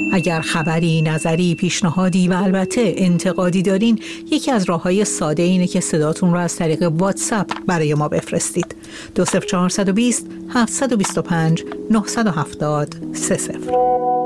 اگر خبری، نظری، پیشنهادی و البته انتقادی دارین، یکی از راه‌های ساده اینه که صداتون رو از طریق واتساپ برای ما بفرستید. 20420 725 970 30.